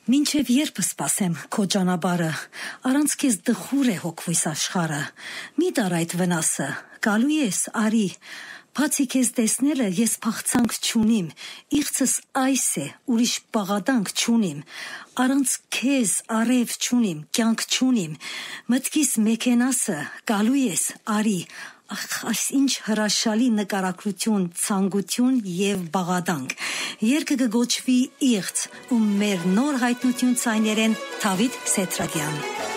Մինչև երբ սպասեմ քո ճանապարհը, առանց քեզ դխուր է հոգվիս աշխարհը, մի տար այդ վնասը, գալու ես, արի, բացի քեզ տեսնելը ես փախցանք չունիմ, իղձս այս է, ուրիշ բաղադանք չունիմ, առանց քեզ արև չունիմ, կյանք չունիմ, մտքիս մեքենասը, գալու ես, արի, ախ, այս ինչ հրաշալի նկարագրություն, ցանկություն եւ բաղադանք։ Երգը կգոչվի իղձ ու մեր նոր հայտնություն ցայներեն Դավիթ Սեթրագյան։